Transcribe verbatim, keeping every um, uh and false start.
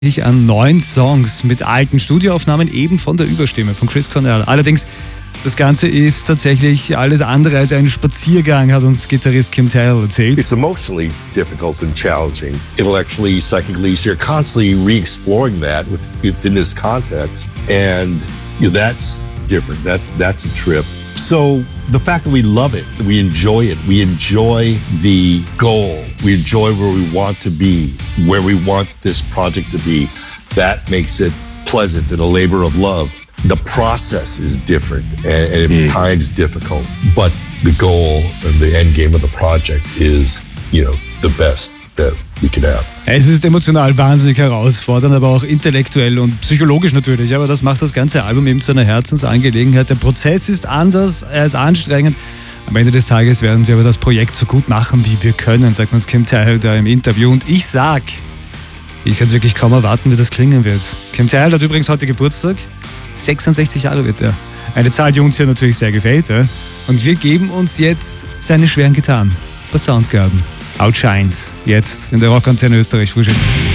an neun Songs mit alten Studioaufnahmen eben von der Überstimme von Chris Cornell. Allerdings, das Ganze ist tatsächlich alles andere als ein Spaziergang, hat uns Gitarrist Kim Thayil erzählt. It's emotionally difficult and challenging. Intellectually, psychically, so you're constantly re-exploring that with, within this context. And you know, that's different. That, that's a trip. So the fact that we love it, we enjoy it, we enjoy the goal, we enjoy where we want to be, where we want this project to be, that makes it pleasant and a labor of love. The process is different and, and mm. at times difficult, but the goal and the end game of the project is, you know, the best that we can have. Es ist emotional wahnsinnig herausfordernd, aber auch intellektuell und psychologisch natürlich. Aber das macht das ganze Album eben zu einer Herzensangelegenheit. Der Prozess ist anders, er ist anstrengend. Am Ende des Tages werden wir aber das Projekt so gut machen, wie wir können, sagt uns Kim Thayil da im Interview. Und ich sag, ich kann es wirklich kaum erwarten, wie das klingen wird. Kim Thayil hat übrigens heute Geburtstag. sechsundsechzig Jahre wird er. Eine Zahl, die uns hier natürlich sehr gefällt. Ja? Und wir geben uns jetzt seine schweren Gitarren bei Soundgarden. Outshines, jetzt in der Rockantenne Österreich Frühstück.